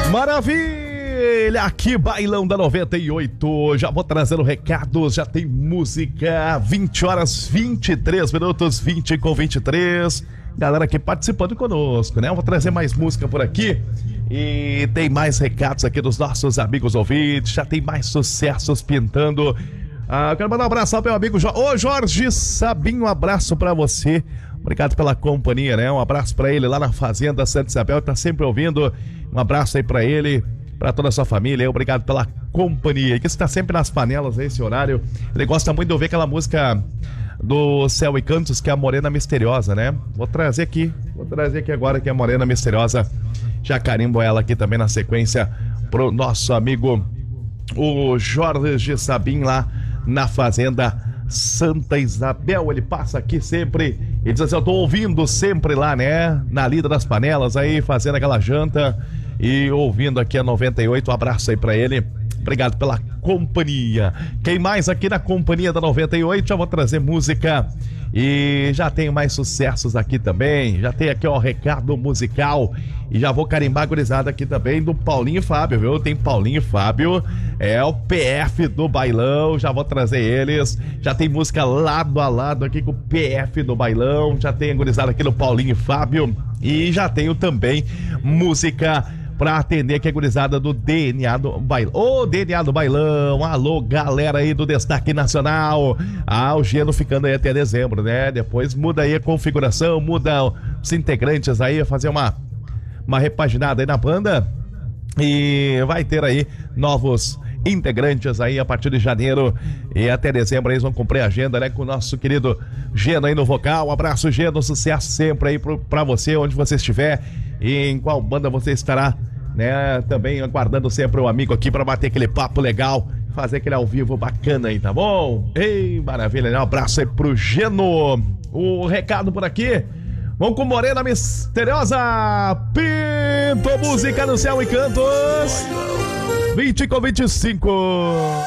Maravilha! Aqui, Bailão da 98. Já vou trazendo recados, já tem música. 20 horas 23 minutos, 20 com 23. Galera aqui participando conosco, né? Eu vou trazer mais música por aqui. E tem mais recados aqui dos nossos amigos ouvintes. Já tem mais sucessos pintando. Eu quero mandar um abraço ao meu amigo Jorge Sabinho. Um abraço pra você. Obrigado pela companhia, né? Um abraço pra ele lá na Fazenda Santa Isabel, tá sempre ouvindo. Um abraço aí pra ele, pra toda a sua família. Obrigado pela companhia. E que está sempre nas panelas aí, esse horário. Ele gosta muito de ouvir aquela música do Céu e Cantos, que é a Morena Misteriosa, né? Vou trazer aqui agora, que é a Morena Misteriosa. Já carimbo ela aqui também na sequência pro nosso amigo o Jorge Sabim lá na Fazenda Santa Isabel. Ele passa aqui sempre e diz assim: eu tô ouvindo sempre lá, né? Na lida das panelas aí, fazendo aquela janta e ouvindo aqui a 98. Um abraço aí pra ele. Obrigado pela companhia. Quem mais aqui na companhia da 98? Já vou trazer música e já tem mais sucessos aqui também. Já tem aqui, ó, recado musical. E já vou carimbar a gurizada aqui também do Paulinho e Fábio, viu? Tem Paulinho e Fábio, é o PF do Bailão. Já vou trazer eles. Já tem música lado a lado aqui com o PF do Bailão. Já tem a gurizada aqui do Paulinho e Fábio. E já tenho também música pra atender aqui a gurizada do DNA do Bailão. Ô, DNA do Bailão, alô, galera aí do Destaque Nacional. O Geno ficando aí até dezembro, né? Depois muda aí a configuração, muda os integrantes aí, fazer uma repaginada aí na banda. E vai ter aí novos integrantes aí a partir de janeiro e até dezembro. Eles vão cumprir a agenda, né, com o nosso querido Geno aí no vocal. Um abraço, Geno, sucesso sempre aí pra você, onde você estiver e em qual banda você estará, né? Também aguardando sempre o amigo aqui pra bater aquele papo legal, fazer aquele ao vivo bacana aí, tá bom? Ei, maravilha, né? Um abraço aí pro Geno. O recado por aqui. Vamos com Morena Misteriosa. Pinto música no Céu e Cantos. 20 com 25.